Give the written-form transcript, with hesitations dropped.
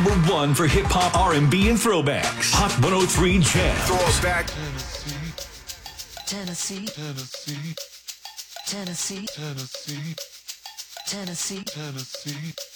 number one for hip hop, R&B, and throwbacks. Hot 103 Jam. Throwback. Tennessee, Tennessee, Tennessee, Tennessee, Tennessee, Tennessee, Tennessee.